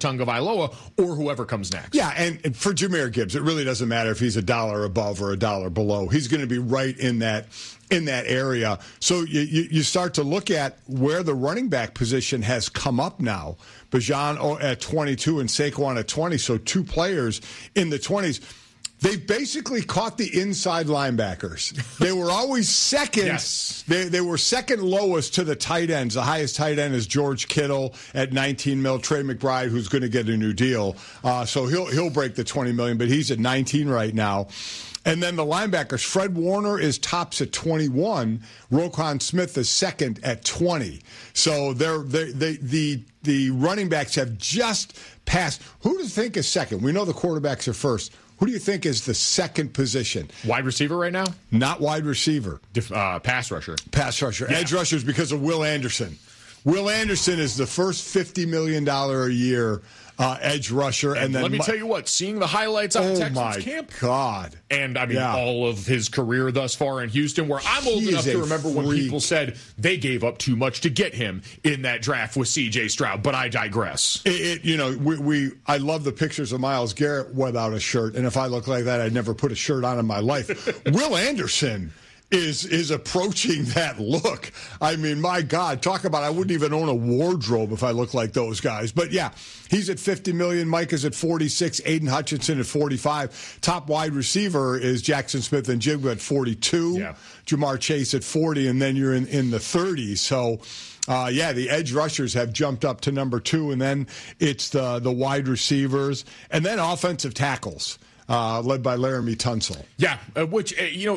Tagovailoa or whoever comes next. Yeah, and for Jahmyr Gibbs, it really doesn't matter if he's $1 above or $1 below. He's going to be right in that area. So you start to look at where the running back position has come up now. Bijan at 22 and Saquon at 20, so two players in the 20s. They basically caught the inside linebackers. They were always second. Yes. They were second lowest to the tight ends. The highest tight end is George Kittle at 19 mil. Trey McBride, who's going to get a new deal, so he'll break the 20 million, but he's at 19 right now. And then the linebackers, Fred Warner is tops at 21. Roquan Smith is second at 20. So the running backs have just passed. Who do you think is second? We know the quarterbacks are first. Who do you think is the second position? Wide receiver right now? Not wide receiver. Pass rusher. Pass rusher. Yeah. Edge rushers because of Will Anderson. Will Anderson is the first $50 million a year edge rusher. And then let me tell you what, seeing the highlights on Texans camp. God. And, I mean, all of his career thus far in Houston, where I'm old enough to remember when people said they gave up too much to get him in that draft with C.J. Stroud, but I digress. I love the pictures of Myles Garrett without a shirt, and if I look like that, I'd never put a shirt on in my life. Will Anderson is approaching that look. I mean, my God, talk about I wouldn't even own a wardrobe if I looked like those guys. But yeah, he's at $50 million. Mike is at 46. Aiden Hutchinson at 45. Top wide receiver is Jackson Smith and Jigba at 42. Yeah. Jamar Chase at 40, and then you're in the 30s. So. The edge rushers have jumped up to number 2, and then it's the wide receivers, and then offensive tackles. Led by Laramie Tunsil. Yeah, which,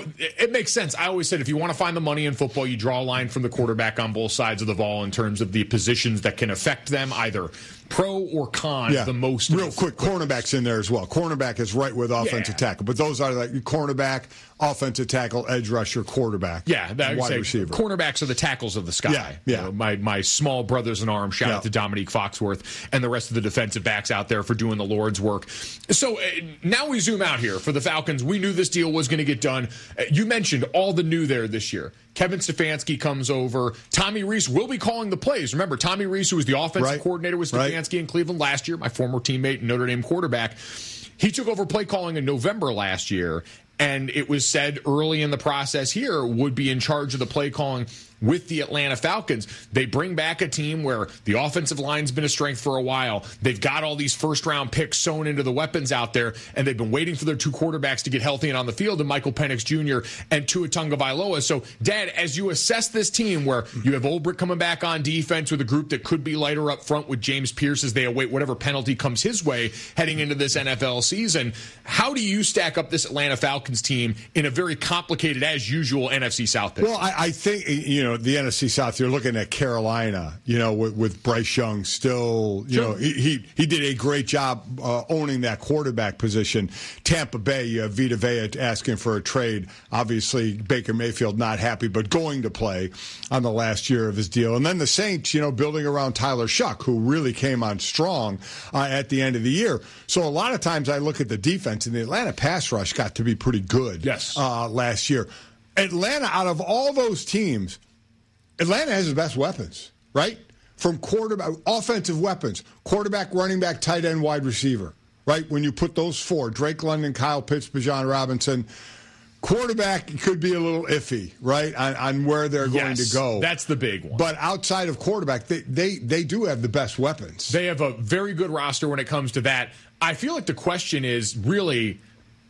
it makes sense. I always said if you want to find the money in football, you draw a line from the quarterback on both sides of the ball in terms of the positions that can affect them, either pro or con, the most. Real quick, cornerback's in there as well. Cornerback is right with offensive tackle. But those are like cornerback, offensive tackle, edge rusher, quarterback. Yeah, wide receiver. Cornerbacks are the tackles of the sky. Yeah. My small brothers in arms, shout out to Dominique Foxworth and the rest of the defensive backs out there for doing the Lord's work. So now we zoom out here for the Falcons. We knew this deal was going to get done. You mentioned all the new there this year. Kevin Stefanski comes over. Tommy Rees will be calling the plays. Remember, Tommy Rees, who was the offensive coordinator with Stefanski in Cleveland last year, my former teammate and Notre Dame quarterback, he took over play calling in November last year, and it was said early in the process here would be in charge of the play calling with the Atlanta Falcons. They bring back a team where the offensive line's been a strength for a while. They've got all these first-round picks sewn into the weapons out there, and they've been waiting for their two quarterbacks to get healthy and on the field, and Michael Penix Jr. and Tua Tagovailoa. So, Dad, as you assess this team where you have Ulbrich coming back on defense with a group that could be lighter up front with James Pierce as they await whatever penalty comes his way heading into this NFL season, how do you stack up this Atlanta Falcons team in a very complicated, as usual, NFC South picture? Well, I think, the NFC South, you're looking at Carolina, with Bryce Young still, he did a great job owning that quarterback position. Tampa Bay, you have Vita Vea asking for a trade. Obviously, Baker Mayfield not happy, but going to play on the last year of his deal. And then the Saints, building around Tyler Shuck, who really came on strong at the end of the year. So a lot of times I look at the defense, and the Atlanta pass rush got to be pretty good last year. Atlanta, out of all those teams, Atlanta has the best weapons, right? From quarterback, offensive weapons, quarterback, running back, tight end, wide receiver, right? When you put those four, Drake London, Kyle Pitts, Bijan Robinson, quarterback could be a little iffy, right, on where they're going to go. That's the big one. But outside of quarterback, they do have the best weapons. They have a very good roster when it comes to that. I feel like the question is really,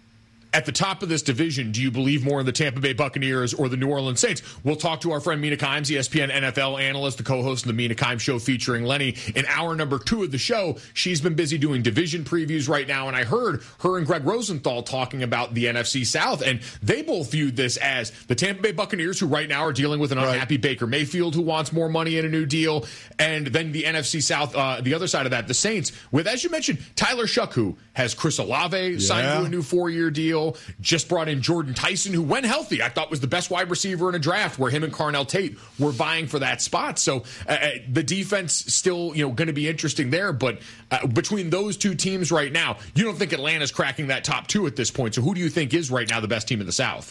at the top of this division, do you believe more in the Tampa Bay Buccaneers or the New Orleans Saints? We'll talk to our friend Mina Kimes, ESPN NFL analyst, the co-host of the Mina Kimes Show featuring Lenny. In hour number 2 of the show, she's been busy doing division previews right now, and I heard her and Greg Rosenthal talking about the NFC South, and they both viewed this as the Tampa Bay Buccaneers, who right now are dealing with an unhappy Baker Mayfield who wants more money and a new deal, and then the NFC South, the other side of that, the Saints, with, as you mentioned, Tyler Shuck, who has Chris Olave signed to a new 4-year deal. Just brought in Jordan Tyson, who, when healthy, I thought was the best wide receiver in a draft, where him and Carnell Tate were vying for that spot. So the defense still, going to be interesting there. But between those two teams right now, you don't think Atlanta's cracking that top 2 at this point. So who do you think is right now the best team in the South?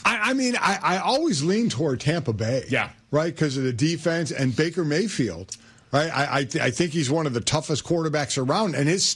I always lean toward Tampa Bay. Yeah. Right, because of the defense and Baker Mayfield. Right, I think he's one of the toughest quarterbacks around, and his